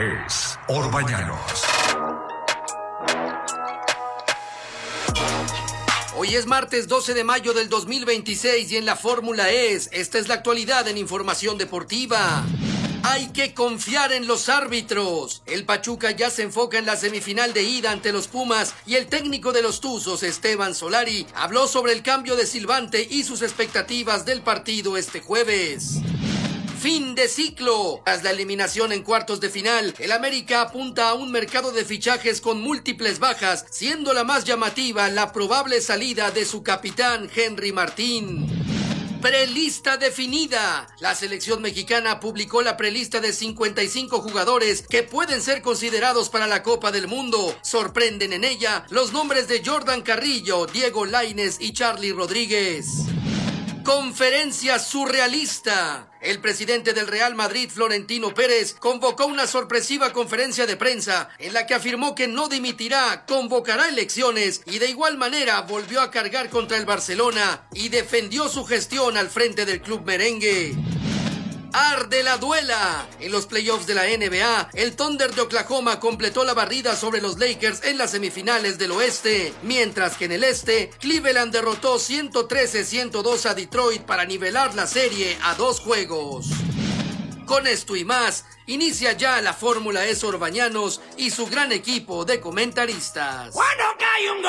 es Orbañanos. Hoy es martes 12 de mayo del 2026 y en la Fórmula esta es la actualidad en información deportiva. Hay que confiar en los árbitros. El Pachuca ya se enfoca en la semifinal de ida ante los Pumas y el técnico de los Tuzos, Esteban Solari, habló sobre el cambio de silbante y sus expectativas del partido este jueves. Fin de ciclo. Tras la eliminación en cuartos de final, el América apunta a un mercado de fichajes con múltiples bajas, siendo la más llamativa la probable salida de su capitán Henry Martín. Prelista definida. La selección mexicana publicó la prelista de 55 jugadores que pueden ser considerados para la Copa del Mundo. Sorprenden en ella los nombres de Jordan Carrillo, Diego Lainez y Charly Rodríguez. Conferencia surrealista. El presidente del Real Madrid, Florentino Pérez, convocó una sorpresiva conferencia de prensa en la que afirmó que no dimitirá, convocará elecciones y de igual manera volvió a cargar contra el Barcelona y defendió su gestión al frente del club merengue. Arde la duela. En los playoffs de la NBA, el Thunder de Oklahoma completó la barrida sobre los Lakers en las semifinales del oeste, mientras que en el este, Cleveland derrotó 113-102 a Detroit para nivelar la serie a 2 juegos. Con esto y más, inicia ya la Fórmula Orbañanos y su gran equipo de comentaristas. ¡Cuando cae un gol!